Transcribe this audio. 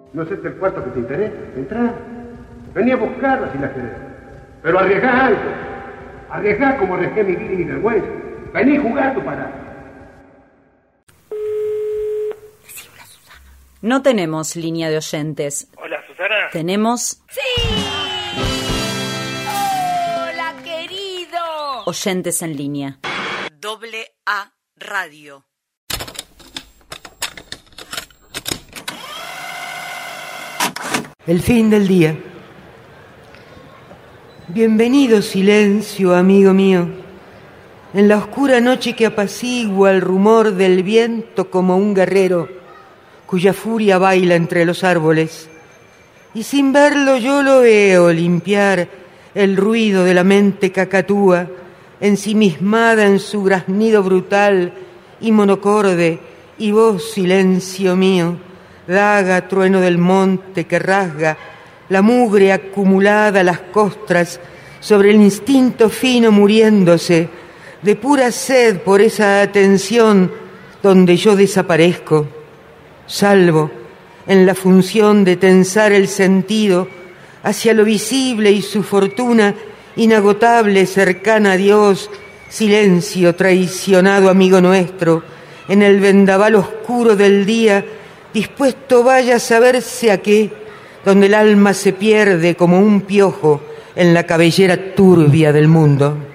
No es este el cuarto que te interesa. Entrá. Vení a buscarla si la querés. Pero arriesgá algo. Arriesgá como arriesgué mi vida y mi vergüenza. Vení a jugar tu parada. No tenemos línea de oyentes. Hola, Susana. Tenemos... ¡Sí! ¡Hola, querido! Oyentes en línea. AA Radio. El fin del día. Bienvenido silencio, amigo mío, en la oscura noche que apacigua el rumor del viento como un guerrero cuya furia baila entre los árboles. Y sin verlo yo lo veo limpiar el ruido de la mente cacatúa, ensimismada en su graznido brutal y monocorde, y vos, silencio mío, daga, trueno del monte que rasga la mugre acumulada a las costras sobre el instinto fino muriéndose de pura sed por esa atención donde yo desaparezco, salvo en la función de tensar el sentido hacia lo visible y su fortuna inagotable cercana a Dios. Silencio traicionado, amigo nuestro, en el vendaval oscuro del día, dispuesto vaya a saberse a qué, donde el alma se pierde como un piojo en la cabellera turbia del mundo.